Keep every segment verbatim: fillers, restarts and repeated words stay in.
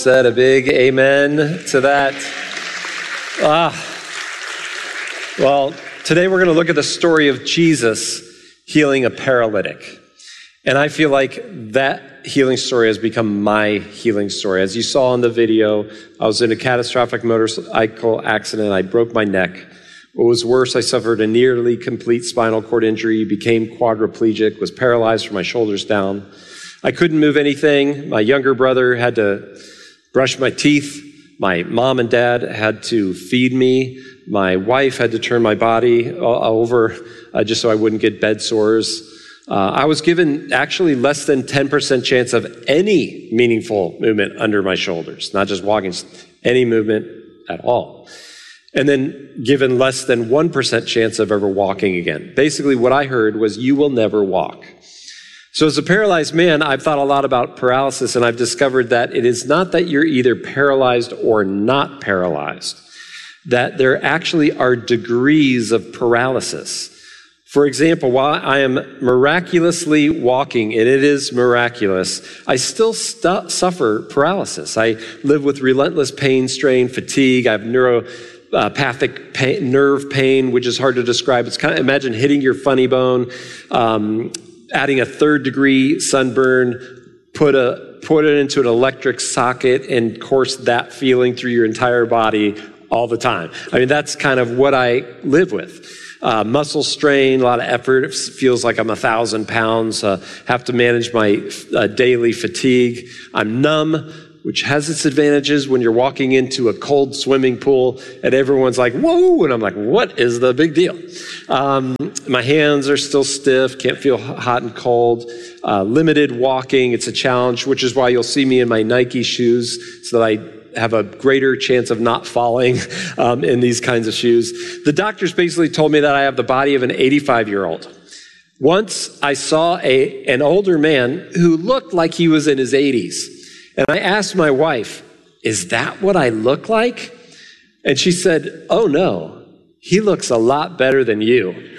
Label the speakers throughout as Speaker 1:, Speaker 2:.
Speaker 1: Said a big amen to that. Ah, well, today we're going to look at the story of Jesus healing a paralytic. And I feel like that healing story has become my healing story. As you saw in the video, I was in a catastrophic motorcycle accident. I broke my neck. What was worse, I suffered a nearly complete spinal cord injury, became quadriplegic, was paralyzed from my shoulders down. I couldn't move anything. My younger brother had to brush my teeth. My mom and dad had to feed me. My wife had to turn my body over uh, just so I wouldn't get bed sores. Uh, I was given actually less than ten percent chance of any meaningful movement under my shoulders, not just walking, any movement at all. And then given less than one percent chance of ever walking again. Basically, what I heard was, you will never walk. So as a paralyzed man, I've thought a lot about paralysis, and I've discovered that it is not that you're either paralyzed or not paralyzed, that there actually are degrees of paralysis. For example, while I am miraculously walking, and it is miraculous, I still st- suffer paralysis. I live with relentless pain, strain, fatigue. I have neuropathic pain, nerve pain, which is hard to describe. It's kind of, imagine hitting your funny bone, um, adding a third degree sunburn, put a put it into an electric socket and course that feeling through your entire body all the time. I mean, that's kind of what I live with. Uh, muscle strain, a lot of effort. It feels like I'm a thousand pounds. Uh, have to manage my uh, daily fatigue. I'm numb, which has its advantages when you're walking into a cold swimming pool and everyone's like, whoa, and I'm like, what is the big deal? Um, my hands are still stiff, can't feel hot and cold, uh, limited walking, it's a challenge, which is why you'll see me in my Nike shoes so that I have a greater chance of not falling um, in these kinds of shoes. The doctors basically told me that I have the body of an eighty-five-year-old. Once I saw a an older man who looked like he was in his eighties. And I asked my wife, is that what I look like? And she said, oh no, he looks a lot better than you.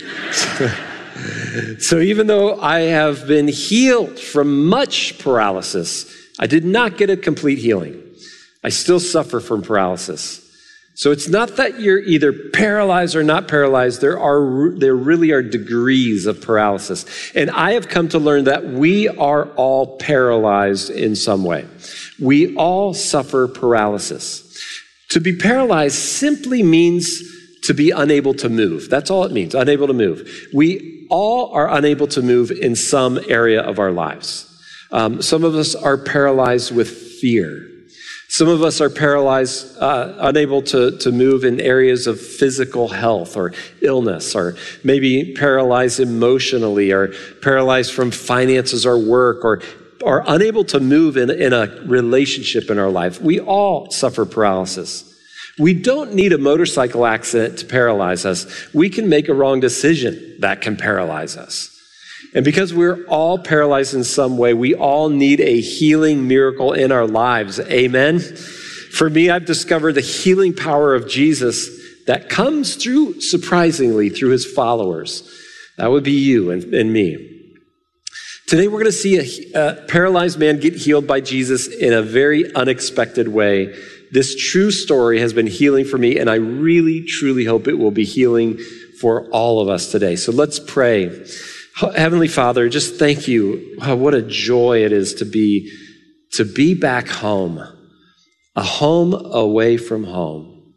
Speaker 1: So even though I have been healed from much paralysis, I did not get a complete healing. I still suffer from paralysis. So it's not that you're either paralyzed or not paralyzed. There are, there really are degrees of paralysis. And I have come to learn that we are all paralyzed in some way. We all suffer paralysis. To be paralyzed simply means to be unable to move. That's all it means, unable to move. We all are unable to move in some area of our lives. Um, some of us are paralyzed with fear. Some of us are paralyzed, uh, unable to, to move in areas of physical health or illness, or maybe paralyzed emotionally, or paralyzed from finances or work, or are unable to move in, in a relationship in our life. We all suffer paralysis. We don't need a motorcycle accident to paralyze us. We can make a wrong decision that can paralyze us. And because we're all paralyzed in some way, we all need a healing miracle in our lives. Amen? For me, I've discovered the healing power of Jesus that comes through, surprisingly, through his followers. That would be you and, and me. Today, we're going to see a, a paralyzed man get healed by Jesus in a very unexpected way. This true story has been healing for me, and I really, truly hope it will be healing for all of us today. So let's pray. Heavenly Father, just thank you. Wow, what a joy it is to be, to be back home, a home away from home,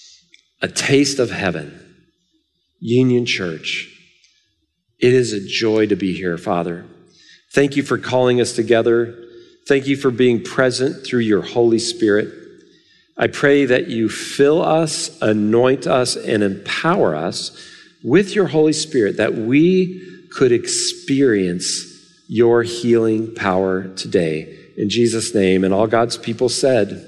Speaker 1: a taste of heaven, Union Church. It is a joy to be here, Father. Thank you for calling us together. Thank you for being present through your Holy Spirit. I pray that you fill us, anoint us, and empower us with your Holy Spirit, that we could experience your healing power today. In Jesus' name, and all God's people said.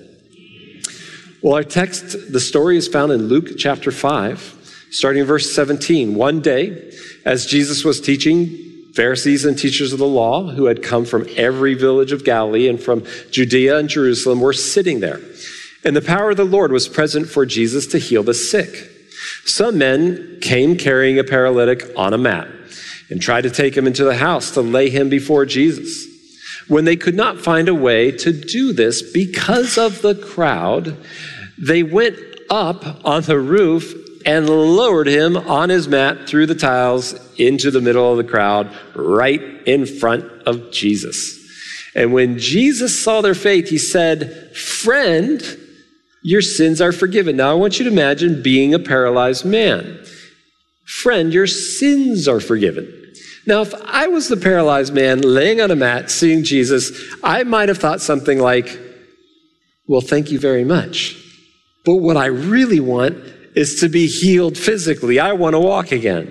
Speaker 1: Well, our text, the story is found in Luke chapter five, starting in verse seventeen. One day, as Jesus was teaching, Pharisees and teachers of the law who had come from every village of Galilee and from Judea and Jerusalem were sitting there. And the power of the Lord was present for Jesus to heal the sick. Some men came carrying a paralytic on a mat and tried to take him into the house to lay him before Jesus. When they could not find a way to do this because of the crowd, they went up on the roof and lowered him on his mat through the tiles into the middle of the crowd, right in front of Jesus. And when Jesus saw their faith, he said, "Friend, your sins are forgiven." Now I want you to imagine being a paralyzed man. "Friend, your sins are forgiven." Now, if I was the paralyzed man laying on a mat, seeing Jesus, I might have thought something like, "Well, thank you very much. But what I really want is to be healed physically. I want to walk again."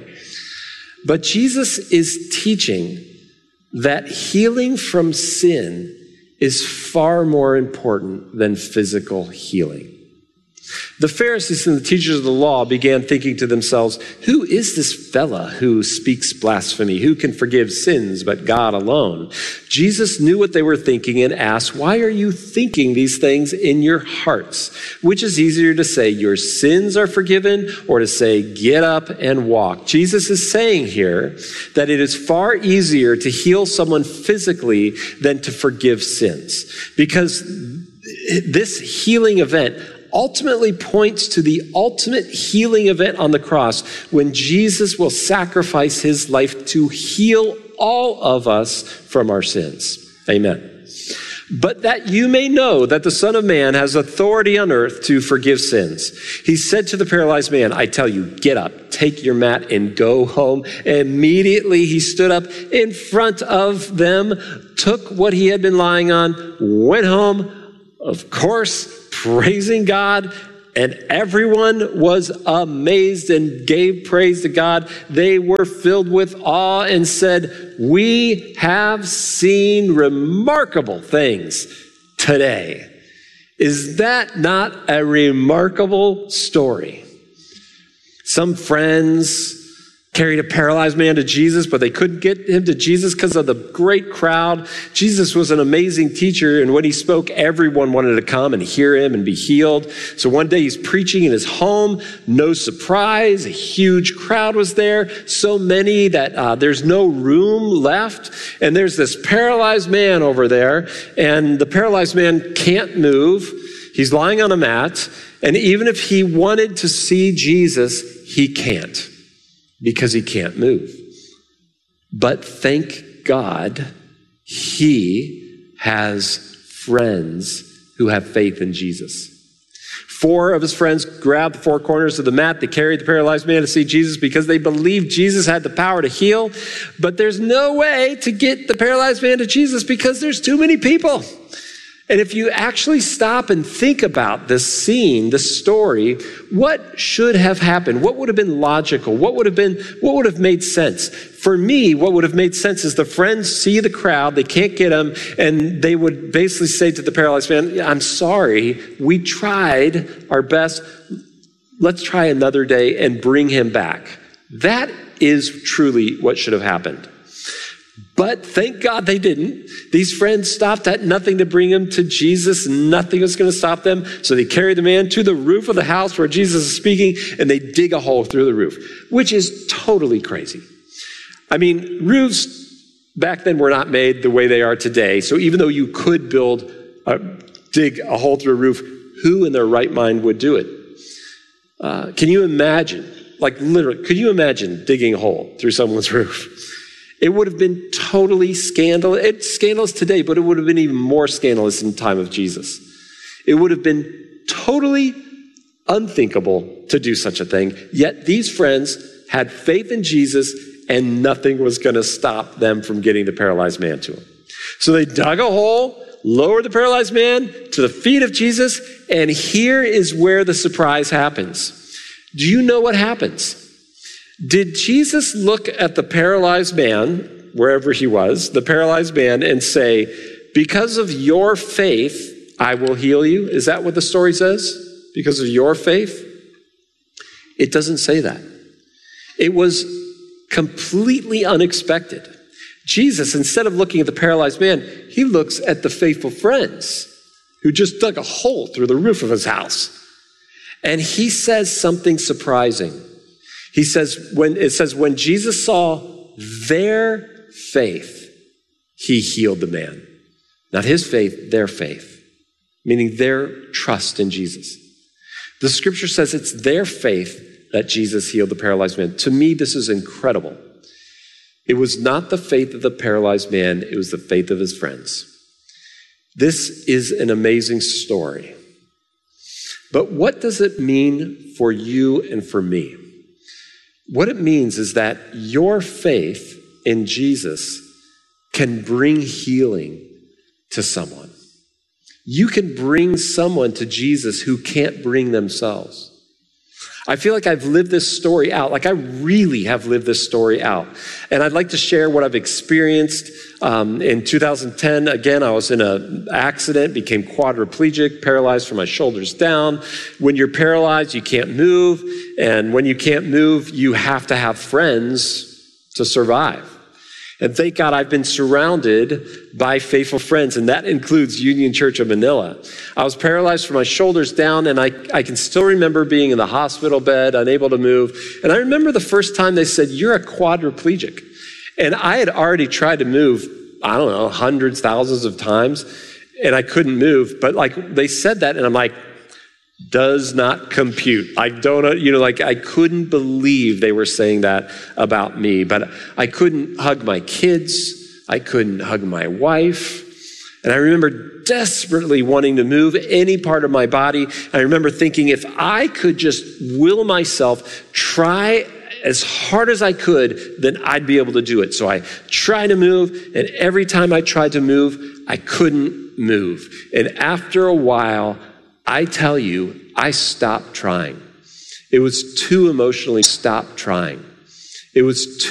Speaker 1: But Jesus is teaching that healing from sin is far more important than physical healing. The Pharisees and the teachers of the law began thinking to themselves, "Who is this fella who speaks blasphemy? Who can forgive sins but God alone?" Jesus knew what they were thinking and asked, "Why are you thinking these things in your hearts? Which is easier to say, 'Your sins are forgiven,' or to say, 'Get up and walk'?" Jesus is saying here that it is far easier to heal someone physically than to forgive sins, because this healing event ultimately points to the ultimate healing event on the cross, when Jesus will sacrifice his life to heal all of us from our sins. Amen. "But that you may know that the Son of Man has authority on earth to forgive sins," he said to the paralyzed man, "I tell you, get up, take your mat, and go home." Immediately he stood up in front of them, took what he had been lying on, went home, of course, praising God, and everyone was amazed and gave praise to God. They were filled with awe and said, "We have seen remarkable things today." Is that not a remarkable story? Some friends carried a paralyzed man to Jesus, but they couldn't get him to Jesus because of the great crowd. Jesus was an amazing teacher, and when he spoke, everyone wanted to come and hear him and be healed. So one day he's preaching in his home. No surprise, a huge crowd was there, so many that uh, there's no room left. And there's this paralyzed man over there, and the paralyzed man can't move. He's lying on a mat, and even if he wanted to see Jesus, he can't, because he can't move. But thank God, he has friends who have faith in Jesus. Four of his friends grabbed the four corners of the mat. They carried the paralyzed man to see Jesus because they believed Jesus had the power to heal. But there's no way to get the paralyzed man to Jesus because there's too many people. And if you actually stop and think about this scene, this story, what should have happened? What would have been logical? What would have been, what would have made sense? For me, what would have made sense is the friends see the crowd, they can't get him, and they would basically say to the paralyzed man, "I'm sorry, we tried our best. Let's try another day and bring him back." That is truly what should have happened. But thank God they didn't. These friends stopped at nothing to bring him to Jesus. Nothing was going to stop them. So they carry the man to the roof of the house where Jesus is speaking, and they dig a hole through the roof, which is totally crazy. I mean, roofs back then were not made the way they are today. So even though you could build, uh, dig a hole through a roof, who in their right mind would do it? Uh, can you imagine, like literally, could you imagine digging a hole through someone's roof? It would have been totally scandalous. It's scandalous today, but it would have been even more scandalous in the time of Jesus. It would have been totally unthinkable to do such a thing. Yet these friends had faith in Jesus, and nothing was going to stop them from getting the paralyzed man to him. So they dug a hole, lowered the paralyzed man to the feet of Jesus, and here is where the surprise happens. Do you know what happens? Did Jesus look at the paralyzed man, wherever he was, the paralyzed man, and say, "Because of your faith, I will heal you"? Is that what the story says? Because of your faith? It doesn't say that. It was completely unexpected. Jesus, instead of looking at the paralyzed man, he looks at the faithful friends who just dug a hole through the roof of his house. And he says something surprising. He says, when it says, when Jesus saw their faith, he healed the man. Not his faith, their faith, meaning their trust in Jesus. The scripture says it's their faith that Jesus healed the paralyzed man. To me, this is incredible. It was not the faith of the paralyzed man, it was the faith of his friends. This is an amazing story. But what does it mean for you and for me? What it means is that your faith in Jesus can bring healing to someone. You can bring someone to Jesus who can't bring themselves. I feel like I've lived this story out. Like I really have lived this story out. And I'd like to share what I've experienced. Um, in two thousand ten, again, I was in an accident, became quadriplegic, paralyzed from my shoulders down. When you're paralyzed, you can't move. And when you can't move, you have to have friends to survive. And thank God I've been surrounded by faithful friends, and that includes Union Church of Manila. I was paralyzed from my shoulders down, and I, I can still remember being in the hospital bed, unable to move. And I remember the first time they said, "You're a quadriplegic." And I had already tried to move, I don't know, hundreds, thousands of times, and I couldn't move. But like they said that, and I'm like, does not compute. I don't, you know, like I couldn't believe they were saying that about me, but I couldn't hug my kids. I couldn't hug my wife. And I remember desperately wanting to move any part of my body. I remember thinking if I could just will myself, try as hard as I could, then I'd be able to do it. So I tried to move, and every time I tried to move, I couldn't move. And after a while, I tell you, I stopped trying. It was too emotionally stopped trying. It was too